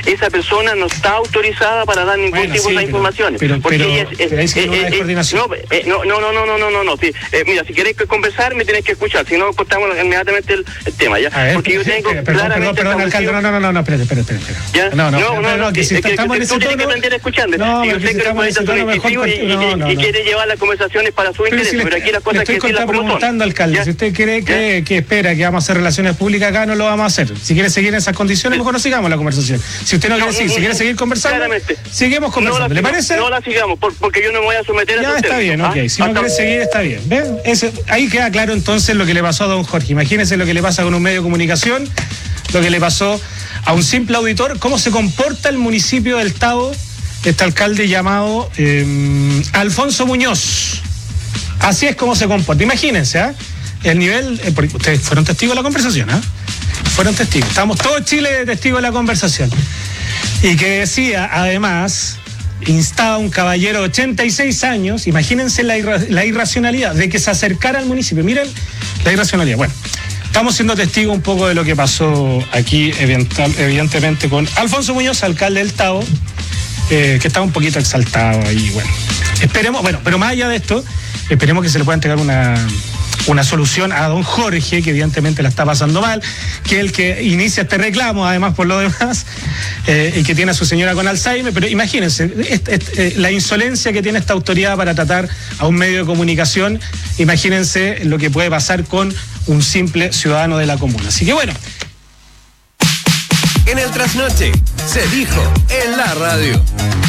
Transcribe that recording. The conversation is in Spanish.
esa persona no está autorizada para dar ningún tipo de informaciones. Porque ella mira, si queréis conversar, me tenéis que escuchar, si no, cortamos inmediatamente el tema, ¿ya? Porque yo tengo claramente... Perdón, alcalde, no, espérate. ¿Ya? No, que si estamos en ese tono... Tú tienes que aprender a escucharme. No, yo sé que los periodistas son incisivos y quiere llevar las conversaciones para su interés, pero aquí las cosas que estoy preguntando, alcalde, si usted cree que espera que vamos a hacer relaciones públicas acá, no lo vamos a hacer. Si quiere seguir en esas condiciones, mejor no sigamos la conversación. Si usted no quiere seguir, si quiere seguir conversando, seguimos conversando. ¿Le parece? No la sigamos, porque yo no me voy a someter a... Ya está bien, ok. Si no quiere seguir, está bien. ¿Ven? Ahí queda claro entonces lo que le pasó a don Jorge. Imagínense lo que le pasa con un medio de comunicación, lo que le pasó a un simple auditor, cómo se comporta el municipio del Tabo, este alcalde llamado Alfonso Muñoz. Así es como se comporta. Imagínense, el nivel... ustedes fueron testigos de la conversación, fueron testigos. Estamos todo Chile testigos de la conversación. Y que decía, además, instaba a un caballero de 86 años, imagínense la irracionalidad de que se acercara al municipio. Miren la irracionalidad. Bueno, estamos siendo testigos un poco de lo que pasó aquí, evidentemente, con Alfonso Muñoz, alcalde del Tabo, que estaba un poquito exaltado ahí. Bueno, esperemos, pero más allá de esto, esperemos que se le pueda entregar una solución a don Jorge, que evidentemente la está pasando mal, que es el que inicia este reclamo, además por lo demás, y que tiene a su señora con Alzheimer. Pero imagínense, la insolencia que tiene esta autoridad para tratar a un medio de comunicación, imagínense lo que puede pasar con un simple ciudadano de la comuna. Así que bueno. En el trasnoche se dijo en la radio.